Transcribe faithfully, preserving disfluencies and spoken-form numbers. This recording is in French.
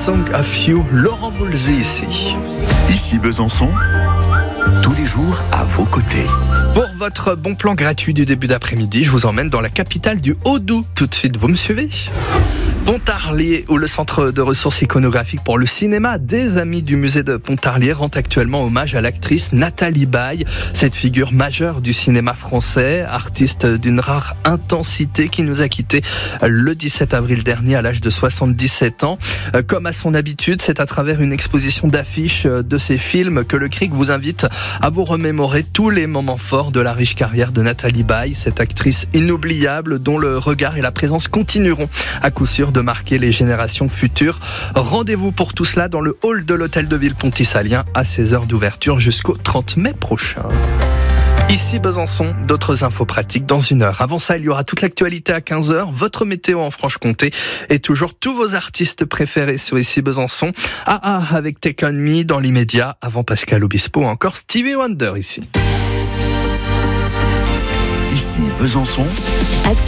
Song of You, Laurent Voulzy ici. Ici Besançon, tous les jours à vos côtés. Pour votre bon plan gratuit du début d'après-midi, je vous emmène dans la capitale du Haut-Doubs. Tout de suite, vous me suivez ? Pontarlier, où le centre de ressources iconographiques pour le cinéma des Amis du musée de Pontarlier rend actuellement hommage à l'actrice Nathalie Baye, cette figure majeure du cinéma français, artiste d'une rare intensité qui nous a quittés le dix-sept avril dernier à l'âge de soixante-dix-sept ans. Comme à son habitude, c'est à travers une exposition d'affiches de ses films que le C R I C vous invite à vous remémorer tous les moments forts de la riche carrière de Nathalie Baye, cette actrice inoubliable dont le regard et la présence continueront à coup sûr de marquer les générations futures. Rendez-vous pour tout cela dans le hall de l'hôtel de ville Pontisalien à seize heures d'ouverture jusqu'au trente mai prochain. Ici Besançon, d'autres infos pratiques dans une heure. Avant ça, il y aura toute l'actualité à quinze heures, votre météo en Franche-Comté et toujours tous vos artistes préférés sur Ici Besançon. Ah ah avec Take On Me dans l'immédiat, avant Pascal Obispo, encore Stevie Wonder ici. Ici Besançon.